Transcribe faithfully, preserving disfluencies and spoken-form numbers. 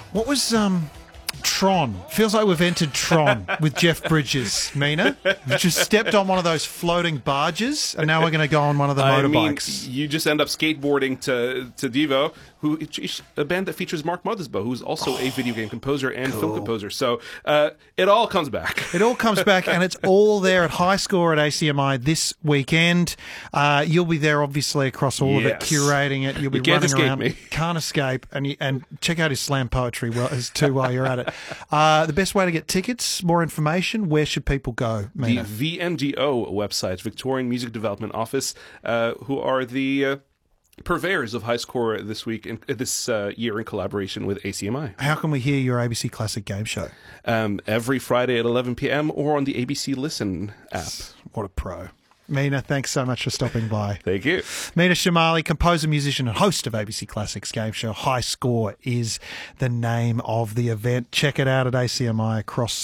What was um, Tron? Feels like we've entered Tron with Jeff Bridges, Mina. We just stepped on one of those floating barges, and now we're going to go on one of the I motorbikes. mean, you just end up skateboarding to to Devo, who a band that features Mark Mothersbaugh, who's also a video game composer and cool. film composer. So uh, it all comes back. It all comes back, and it's all there at High Score at A C M I this weekend. Uh, you'll be there, obviously, across all Yes. of it, curating it. You'll be You can't running escape around. me. Can't escape. And you, and check out his slam poetry well, as too while you're at it. Uh, the best way to get tickets, more information, where should people go, The Mina? V M D O website, Victorian Music Development Office, uh, who are the uh, purveyors of High Score this week, in, uh, this uh, year in collaboration with A C M I. How can we hear your A B C Classic game show? Um, every Friday at eleven p.m. or on the A B C Listen app. What a pro. Mina, thanks so much for stopping by. Thank you. Mina Shamali, composer, musician, and host of A B C Classics game show. High Score is the name of the event. Check it out at A C M I across